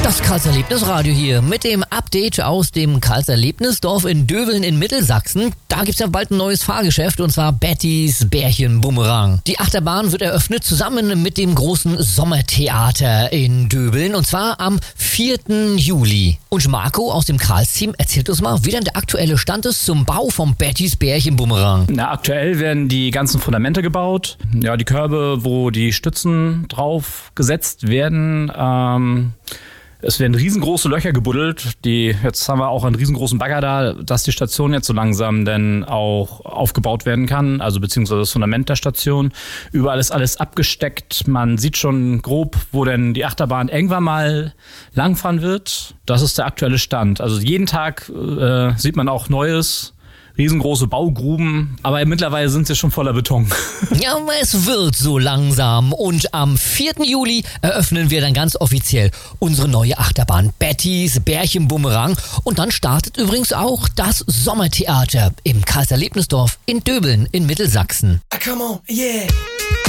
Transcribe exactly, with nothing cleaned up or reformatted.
Das Karls-Erlebnis-Radio hier mit dem Update aus dem Karls-Erlebnisdorf in Döbeln in Mittelsachsen. Da gibt's ja bald ein neues Fahrgeschäft und zwar Bettys Bärchenbumerang. Die Achterbahn wird eröffnet zusammen mit dem großen Sommertheater in Döbeln und zwar am vierten Juli. Und Marco aus dem Karls-Team erzählt uns mal, wie denn der aktuelle Stand ist zum Bau vom Bettys Bärchenbumerang. Na, aktuell werden die ganzen Fundamente gebaut. Ja, die Körbe, wo die Stützen drauf gesetzt werden. Ähm Es werden riesengroße Löcher gebuddelt. Die, jetzt haben wir auch einen riesengroßen Bagger da, dass die Station jetzt so langsam dann auch aufgebaut werden kann, also beziehungsweise das Fundament der Station. Überall ist alles abgesteckt. Man sieht schon grob, wo denn die Achterbahn irgendwann mal langfahren wird. Das ist der aktuelle Stand. Also jeden Tag äh, sieht man auch Neues. Riesengroße Baugruben, aber mittlerweile sind sie schon voller Beton. Ja, es wird so langsam und am vierten Juli eröffnen wir dann ganz offiziell unsere neue Achterbahn Bettys Bärchenbumerang und dann startet übrigens auch das Sommertheater im Karls-Erlebnisdorf in Döbeln in Mittelsachsen. Ah, come on, yeah.